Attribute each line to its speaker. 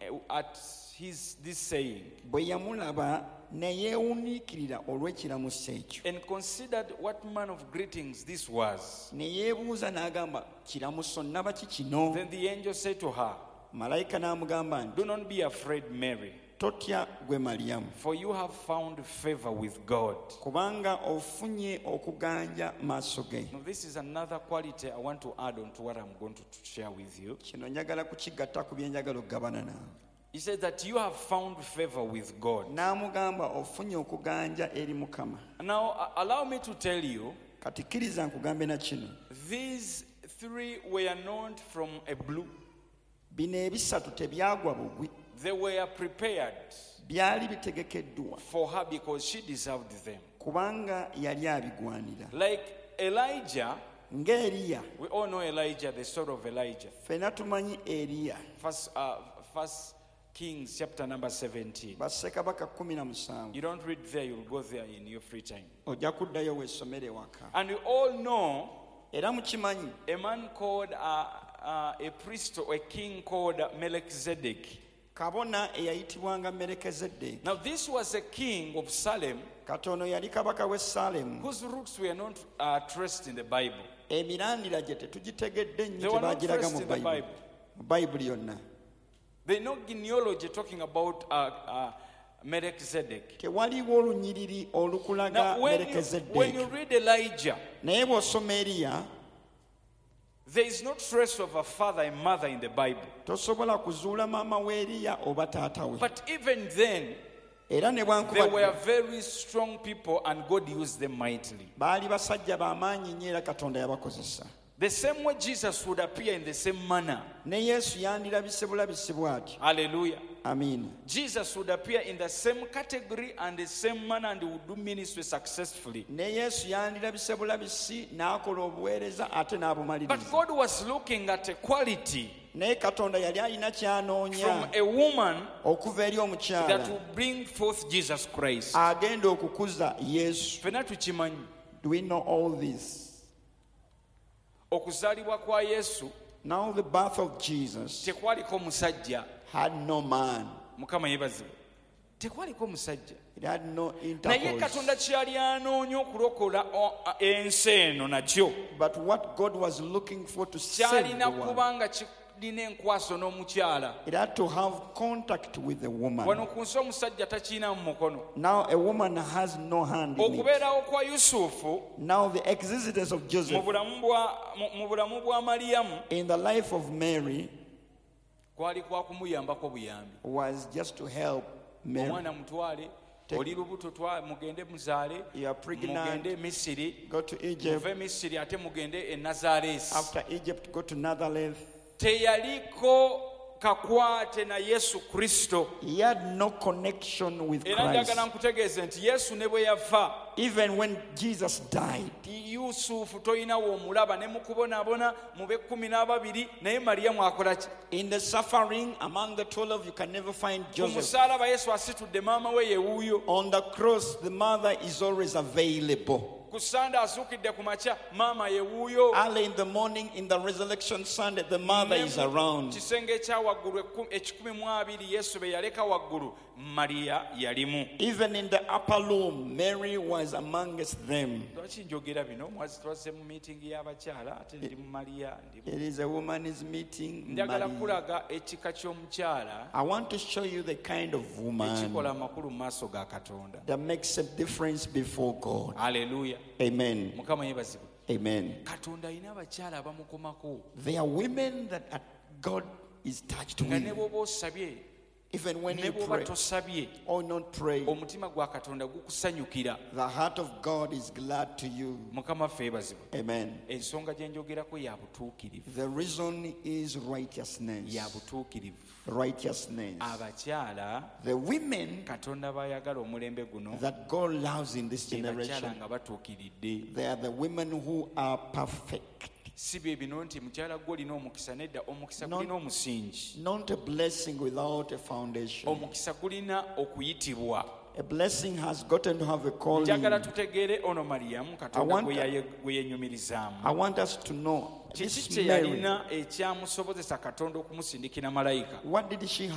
Speaker 1: at this saying
Speaker 2: bwe yamulaba ne yeewuniikirira olw'ekiramuso ekyo
Speaker 1: and considered what manner of greetings this was.
Speaker 2: ne yeebuuza n'agamba kiramuso nnaba ki kino.
Speaker 1: Then the angel said to her,
Speaker 2: malayika n'amugamba nti
Speaker 1: do not be afraid, Mary,
Speaker 2: totya gwe Maliyamu,
Speaker 1: for you have found favor with God.
Speaker 2: kubanga ofunye okuganja maaso ge.
Speaker 1: Now, this is another quality I want to add on to what I'm going to share with you.
Speaker 2: Kino njagala kukigatta ku bye njagala okugabana naawe.
Speaker 1: He said that you have found favor with God.
Speaker 2: N'amugamba ofunye okuganja eri Mukama.
Speaker 1: Now, allow me to tell you,
Speaker 2: Kati kkiriza nkugambe na kino.
Speaker 1: these three were not from a blue.
Speaker 2: Bino ebisatu tebyagwa bugwi,
Speaker 1: They were prepared
Speaker 2: byali bitegekeddwa
Speaker 1: for her because she deserved them.
Speaker 2: kubanga yali abigwanira.
Speaker 1: Like Elijah,
Speaker 2: Nga Eriya,
Speaker 1: we all know Elijah, the story of Elijah.
Speaker 2: ffenna tumanyi Eriya,
Speaker 1: First Kings chapter number 17.
Speaker 2: bassekabaka 17.
Speaker 1: You don't read there, you'll go there in your free time.
Speaker 2: Ojja kuddayo weesomere waka.
Speaker 1: And we all know
Speaker 2: Era mukimanyi
Speaker 1: a man called a priest or a king called Melchizedek.
Speaker 2: kabona eyayitibwanga Merekezeddeeki.
Speaker 1: Now this was a king of Salem
Speaker 2: Katono yali kabaka w'e Saalemu.
Speaker 1: whose roots were not traced in the Bible.
Speaker 2: Emirandira gye tetugitegedde nnyo
Speaker 1: They were not
Speaker 2: tebaagiraga
Speaker 1: traced
Speaker 2: mu
Speaker 1: in the
Speaker 2: Bayibuli.
Speaker 1: Bible.
Speaker 2: Mu Bayibuli yonna
Speaker 1: They know genealogy talking about Melchizedek.
Speaker 2: tewaliwo olunyiriri olukulaga
Speaker 1: Now when you
Speaker 2: Merekezeddeeki.
Speaker 1: read Elijah,
Speaker 2: Naye bw'osoma Eriya
Speaker 1: there is no trace of a father and mother in the Bible.
Speaker 2: tosobola kuzuula maama w'Eriya oba taata we.
Speaker 1: But even then,
Speaker 2: Era ne
Speaker 1: they were
Speaker 2: bwankubadde
Speaker 1: very strong people and God used them mightily.
Speaker 2: baali basajja b'amaanyi nnyo era Katonda yabakozesa.
Speaker 1: The same way Jesus would appear in the same manner.
Speaker 2: Ne Yesu yandirabise bulabisi bw'atyo.
Speaker 1: Hallelujah.
Speaker 2: Amiina.
Speaker 1: Jesus would appear in the same category and the same manner and would do ministry successfully.
Speaker 2: Ne Yesu yandirabise bulabisi n'akola obuweereza ate
Speaker 1: But
Speaker 2: n'abumaliriza.
Speaker 1: God was looking at a quality
Speaker 2: Naye Katonda yali alina
Speaker 1: from
Speaker 2: ky'anoonya
Speaker 1: a woman
Speaker 2: okuva eri
Speaker 1: that
Speaker 2: omukyala
Speaker 1: will bring forth Jesus Christ.
Speaker 2: agenda okukuza Yesu.
Speaker 1: Ffenna tukimanyi
Speaker 2: Do we know all this?
Speaker 1: okuzaalibwa kwa Yesu
Speaker 2: Now the birth of Jesus
Speaker 1: tekwaliko musajja.
Speaker 2: had no man.
Speaker 1: Mukama yeebazibwe. Tekwaliko musajja.
Speaker 2: It had no
Speaker 1: Naye
Speaker 2: intercourse.
Speaker 1: Katonda kyali anoonya okulokola ensi eno nakyo
Speaker 2: But what God was looking for to save
Speaker 1: kyalina
Speaker 2: the world,
Speaker 1: kuba nga kirina enkwaso n'omukyala.
Speaker 2: it had to have contact with the woman.
Speaker 1: Wano ku nsi omusajja takiina mu mukono.
Speaker 2: Now a woman has no hand in it.
Speaker 1: Okubeerawo kwa Yusufu
Speaker 2: Now the existence of
Speaker 1: mu
Speaker 2: Joseph
Speaker 1: bulamu bwa Maliyamu
Speaker 2: in the life of Mary
Speaker 1: kwali kwa kumuyambako buyambi.
Speaker 2: was just to help Mary.
Speaker 1: Omwana mutwale, oli lubuto mugende muzaale,
Speaker 2: You are pregnant,
Speaker 1: mugende e Misiri,
Speaker 2: go to Egypt.
Speaker 1: muve e Misiri ate mugende e Nazareesi.
Speaker 2: After Egypt, go to Nazareth.
Speaker 1: Teyaliko kakwate na Yesu Kristo.
Speaker 2: He had no connection with
Speaker 1: Era
Speaker 2: Christ.
Speaker 1: njagala nkutegeeze nti Yesu ne bwe yafa,
Speaker 2: Even when Jesus died,
Speaker 1: Yusufu toyinawo omulaba ne mu kubonaabona mu be 12 naye Maliyamu akola ki?
Speaker 2: in the suffering among the 12, you can never find
Speaker 1: Ku
Speaker 2: Joseph.
Speaker 1: musaalaba Yesu asitudde maama we ye wuuyo.
Speaker 2: On the cross, the mother is always available.
Speaker 1: Ku Sande azuukidde ku makya maama ye wuuyo.
Speaker 2: Early in the morning, in the resurrection Sunday, the mother is around.
Speaker 1: Kisenge ekya waggulu 120 Yesu be yaleka waggulu, Mariya yalimu.
Speaker 2: Even in the upper room, Mary was amongst them.
Speaker 1: Lwaki njogera bino? Twazze mu meeting y'abakyala ate ndi mu Mariya ndi.
Speaker 2: It is a woman's meeting.
Speaker 1: Njagala
Speaker 2: Maria.
Speaker 1: kulaga ekika ky'omukyala
Speaker 2: I want to show you the kind of woman
Speaker 1: ekikola amakulu mu maaso ga Katonda.
Speaker 2: that makes a difference before God.
Speaker 1: Haleluya.
Speaker 2: Amen.
Speaker 1: Mukama yeebazibwe.
Speaker 2: Amen.
Speaker 1: Katonda alina abakyala abamukomako
Speaker 2: There are women that God is touched
Speaker 1: nga ne
Speaker 2: with.
Speaker 1: bw'oba osabye
Speaker 2: Even when
Speaker 1: ne
Speaker 2: you
Speaker 1: bw'oba
Speaker 2: pray
Speaker 1: tosabye,
Speaker 2: or not pray,
Speaker 1: omutima gwa Katonda gukusanyukira.
Speaker 2: the heart of God is glad to you.
Speaker 1: Mukama ffe yeebazibwe.
Speaker 2: Amen.
Speaker 1: Ensonga gye njogerako ya butuukirivu.
Speaker 2: The reason is righteousness.
Speaker 1: Ya butuukirivu.
Speaker 2: Righteousness.
Speaker 1: Abakyala
Speaker 2: The women
Speaker 1: Katonda bayagala omulembe guno
Speaker 2: that God loves in this
Speaker 1: be bakyala
Speaker 2: generation,
Speaker 1: nga batuukiridde.
Speaker 2: they are the women who are perfect.
Speaker 1: Si bye bino nti mukyala gwe olina omukisa, nedda omukisa
Speaker 2: No.
Speaker 1: gulina omusingi.
Speaker 2: Not a blessing without a foundation.
Speaker 1: Omukisa gulina okuyitibwa.
Speaker 2: A blessing has gotten to have a calling.
Speaker 1: Njagala tutegeere ono Maliyamu Katonda
Speaker 2: I want-
Speaker 1: gwe yenyumirizaamu.
Speaker 2: I want us to know
Speaker 1: Kiki
Speaker 2: this
Speaker 1: kye
Speaker 2: Mary,
Speaker 1: yalina ekyamusobozesa Katonda okumusindikira malayika?
Speaker 2: what did she